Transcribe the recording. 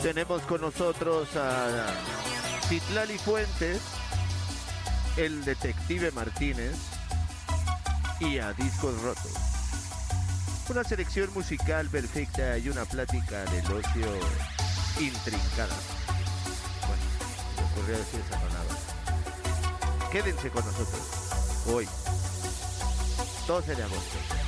Tenemos con nosotros a Citlali Fuentes, el detective Martínez y a Discos Rotos. Una selección musical perfecta y una plática del ocio intrincada. Bueno, me ocurrió decir esa palabra. Quédense con nosotros hoy, 12 de agosto.